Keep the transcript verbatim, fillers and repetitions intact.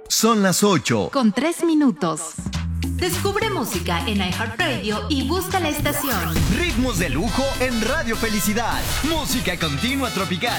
Son las ocho. Con tres minutos. Descubre música en iHeartRadio y busca la estación. Ritmos de lujo en Radio Felicidad. Música continua tropical.